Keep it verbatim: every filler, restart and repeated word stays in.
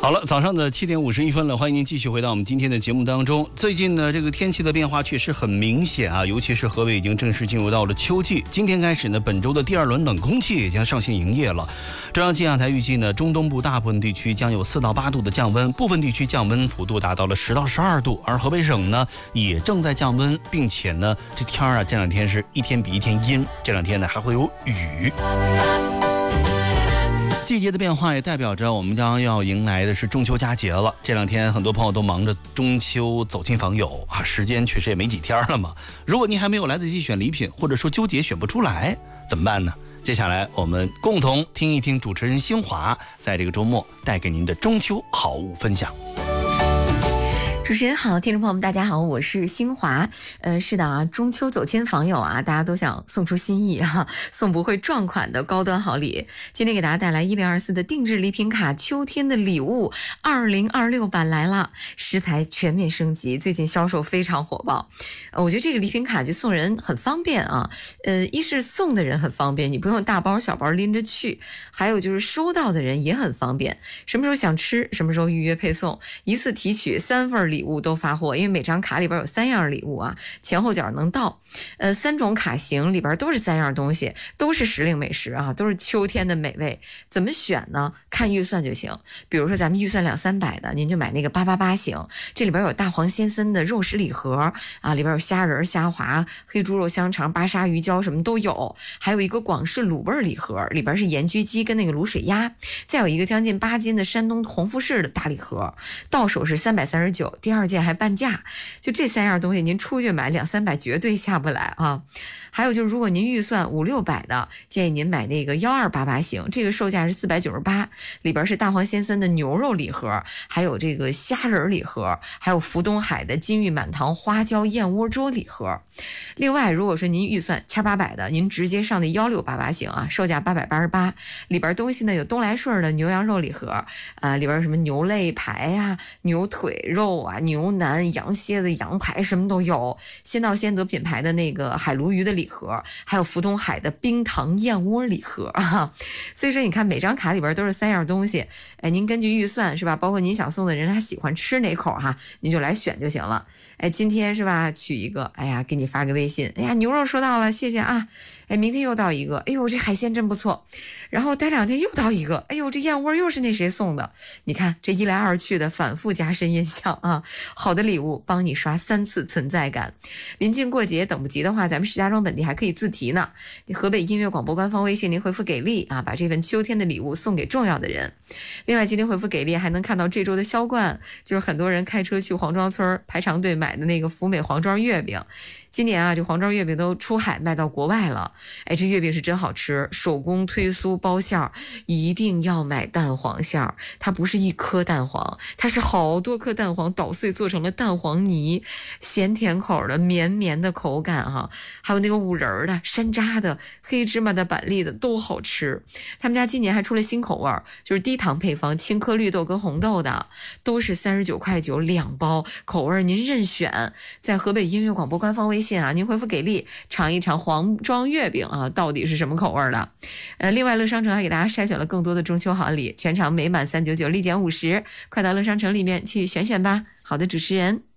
好了，早上的七点五十一分了，欢迎您继续回到我们今天的节目当中。最近呢，这个天气的变化确实很明显啊，尤其是河北已经正式进入到了秋季。今天开始呢，本周的第二轮冷空气也将上线营业了。中央气象台预计呢，中东部大部分地区将有四到八度的降温，部分地区降温幅度达到了十到十二度，而河北省呢也正在降温，并且呢，这天啊这两天是一天比一天阴，这两天呢还会有雨。季节的变化也代表着我们将要迎来的是中秋佳节了。这两天很多朋友都忙着中秋走亲访友啊，时间确实也没几天了嘛。如果您还没有来得及选礼品，或者说纠结选不出来，怎么办呢？接下来我们共同听一听主持人星华在这个周末带给您的中秋好物分享。 主持人好，听众朋友们大家好，我是星华。呃，是的啊，中秋走亲访友啊，大家都想送出心意啊，送不会撞款的高端好礼。今天给大家带来一零二四的定制礼品卡，秋天的礼物二零二六版来了，食材全面升级，最近销售非常火爆。呃，我觉得这个礼品卡就送人很方便啊。呃，一是送的人很方便，你不用大包小包拎着去；还有就是收到的人也很方便，什么时候想吃，什么时候预约配送，一次提取三份礼物都发货，因为每张卡里边有三样礼物啊，前后脚能到。呃，三种卡型里边都是三样东西，都是时令美食啊，都是秋天的美味。怎么选呢？看预算就行。比如说咱们预算两三百的，您就买那个八八八型，这里边有大黄先生的肉食礼盒啊，里边有虾仁、虾滑、黑猪肉香肠、巴沙鱼胶什么都有，还有一个广式卤味礼盒，里边是盐焗鸡跟那个卤水鸭，再有一个将近八斤的山东红富士的大礼盒，到手是三百三十九，第二件还半价。就这三样东西您出去买两三百绝对下不来啊。还有就是如果您预算五六百的，建议您买那个幺二八八型，这个售价是四百九十八，里边是大黄先生的牛肉礼盒，还有这个虾仁礼盒，还有福东海的金玉满堂花椒燕窝粥礼盒。另外如果说您预算千八百的，您直接上的幺六八八型啊，售价八百八十八，里边东西呢有东来顺的牛羊肉礼盒啊、呃，里边什么牛肋排啊、牛腿肉啊、牛腩、羊蝎子、羊排什么都有，先到先得品牌的那个海鲈鱼的礼盒，还有福东海的冰糖燕窝礼盒啊。所以说你看每张卡里边都是三样东西，哎，您根据预算是吧，包括您想送的人他喜欢吃哪口哈，您就来选就行了。哎，今天是吧取一个，哎呀给你发个微信，哎呀牛肉收到了，谢谢啊。哎，明天又到一个，哎呦这海鲜真不错，然后待两天又到一个，哎呦这燕窝又是那谁送的，你看这一来二去的反复加深印象啊。好的礼物帮你刷三次存在感。临近过节等不及的话，咱们石家庄本地还可以自提呢，河北音乐广播官方微信您回复给力啊，把这份秋天的礼物送给重要的人。另外今天回复给力还能看到这周的销冠，就是很多人开车去黄庄村排长队买的那个福美黄庄月饼。今年啊，这黄庄月饼都出海卖到国外了，哎，这月饼是真好吃，手工推酥包馅儿，一定要买蛋黄馅儿，它不是一颗蛋黄，它是好多颗蛋黄捣碎做成了蛋黄泥，咸甜口的绵绵的口感哈、啊，还有那个五仁的、山楂的、黑芝麻的、板栗的都好吃。他们家今年还出了新口味，就是低糖配方，青稞绿豆跟红豆的，都是三十九块九两包，口味您任选。在河北音乐广播官方微信啊，您回复给力尝一尝黄庄月饼啊，到底是什么口味的？呃，另外乐商城还给大家筛选了更多的中秋好礼，全场每满三九九立减五十，快到乐商城里面去选选吧。好的，主持人。